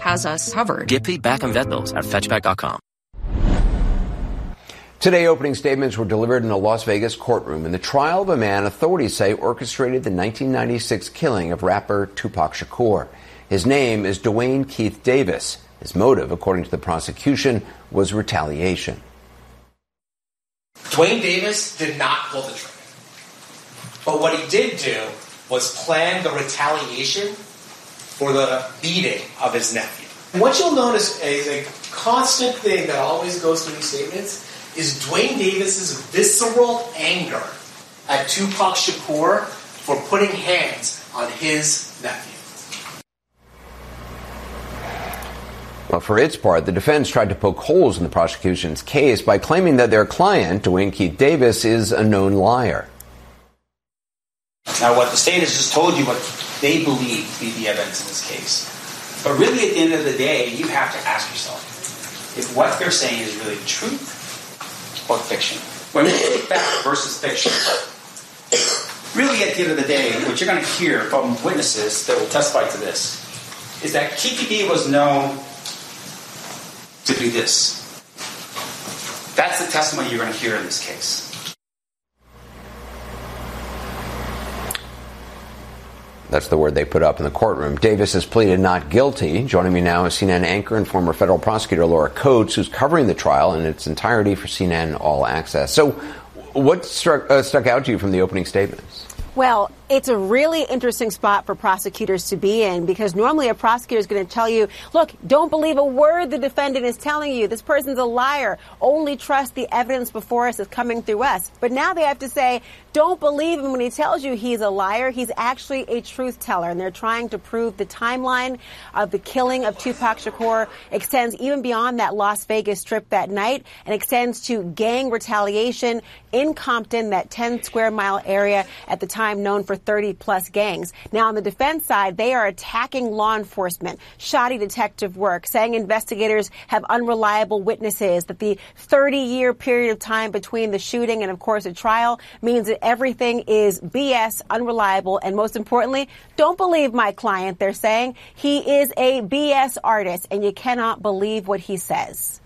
has us covered. Get paid back and vet bills at fetchback.com. Today, opening statements were delivered in a Las Vegas courtroom in the trial of a man authorities say orchestrated the 1996 killing of rapper Tupac Shakur. His name is Duane Keith Davis. His motive, according to the prosecution, was retaliation. Duane Davis did not pull the trigger. But what he did do was plan the retaliation for the beating of his nephew. And what you'll notice is a constant thing that always goes through these statements is Duane Davis's visceral anger at Tupac Shakur for putting hands on his nephew. Well, for its part, the defense tried to poke holes in the prosecution's case by claiming that their client, Duane Keith Davis, is a known liar. Now, what the state has just told you what they believe to be the evidence in this case. But really, at the end of the day, you have to ask yourself if what they're saying is really truth or fiction. When we take fact versus fiction, really at the end of the day, what you're going to hear from witnesses that will testify to this is that Kiki D was known to do this. That's the testimony you're going to hear in this case. That's the word they put up in the courtroom. Davis has pleaded not guilty. Joining me now is CNN anchor and former federal prosecutor Laura Coates, who's covering the trial in its entirety for CNN All Access. So what stuck out to you from the opening statements? Well, it's a really interesting spot for prosecutors to be in, because normally a prosecutor is going to tell you, look, don't believe a word the defendant is telling you. This person's a liar. Only trust the evidence before us is coming through us. But now they have to say, don't believe him when he tells you he's a liar. He's actually a truth teller. And they're trying to prove the timeline of the killing of Tupac Shakur extends even beyond that Las Vegas trip that night and extends to gang retaliation in Compton, that 10 square mile area at the time known for 30-plus gangs. Now, on the defense side, they are attacking law enforcement, shoddy detective work, saying investigators have unreliable witnesses, that the 30-year period of time between the shooting and, of course, a trial means that everything is BS, unreliable, and most importantly, don't believe my client, they're saying. He is a BS artist, and you cannot believe what he says.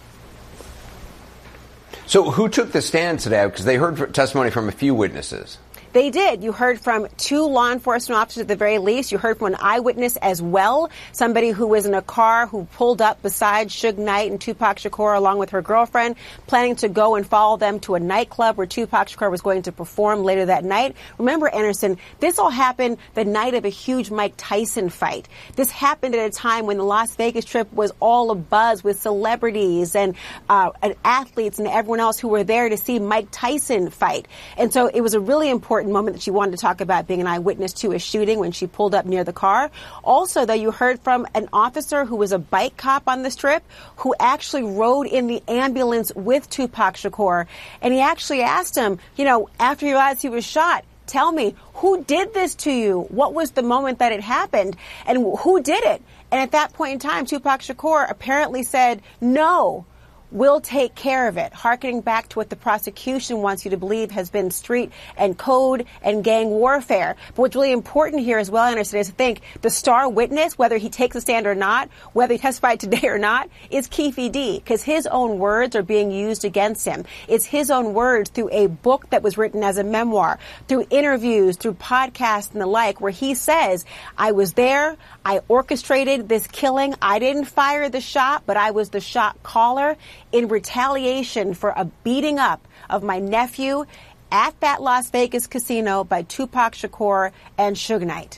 So who took the stand today? Because they heard testimony from a few witnesses. They did. You heard from 2 law enforcement officers at the very least. You heard from an eyewitness as well, somebody who was in a car who pulled up beside Suge Knight and Tupac Shakur along with her girlfriend, planning to go and follow them to a nightclub where Tupac Shakur was going to perform later that night. Remember, Anderson, this all happened the night of a huge Mike Tyson fight. This happened at a time when the Las Vegas trip was all abuzz with celebrities and athletes and everyone else who were there to see Mike Tyson fight. And so it was a really important moment that she wanted to talk about being an eyewitness to a shooting when she pulled up near the car. Also, though, you heard from an officer who was a bike cop on the Strip who actually rode in the ambulance with Tupac Shakur. And he actually asked him, after he realized he was shot, tell me, who did this to you? What was the moment that it happened? And who did it? And at that point in time, Tupac Shakur apparently said, no. We'll take care of it, hearkening back to what the prosecution wants you to believe has been street and code and gang warfare. But what's really important here as well, Anderson, is to think the star witness, whether he takes a stand or not, whether he testified today or not, is Keefe D, because his own words are being used against him. It's his own words through a book that was written as a memoir, through interviews, through podcasts and the like, where he says, I was there, I orchestrated this killing, I didn't fire the shot, but I was the shot caller in retaliation for a beating up of my nephew at that Las Vegas casino by Tupac Shakur and Suge Knight.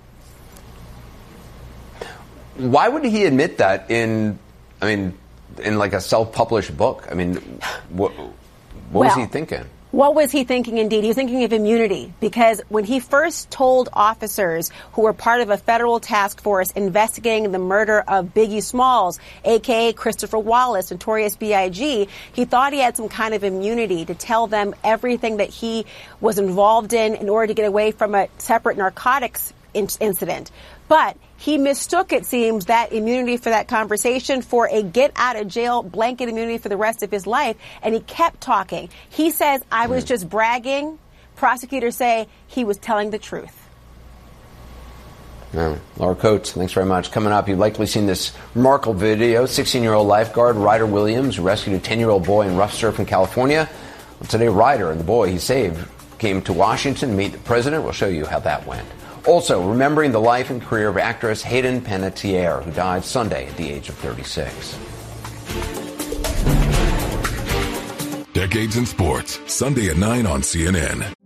Why would he admit that in like a self-published book? What was he thinking? What was he thinking, indeed? He was thinking of immunity, because when he first told officers who were part of a federal task force investigating the murder of Biggie Smalls, a.k.a. Christopher Wallace, Notorious B.I.G., he thought he had some kind of immunity to tell them everything that he was involved in order to get away from a separate narcotics incident. But he mistook, it seems, that immunity for that conversation for a get-out-of-jail blanket immunity for the rest of his life, and he kept talking. He says, I was just bragging. Prosecutors say he was telling the truth. Laura Coates, thanks very much. Coming up, you've likely seen this remarkable video. 16-year-old lifeguard Ryder Williams rescued a 10-year-old boy in rough surf in California. Well, today, Ryder and the boy he saved came to Washington to meet the president. We'll show you how that went. Also, remembering the life and career of actress Hayden Panettiere, who died Sunday at the age of 36. Decades in Sports, Sunday at 9 on CNN.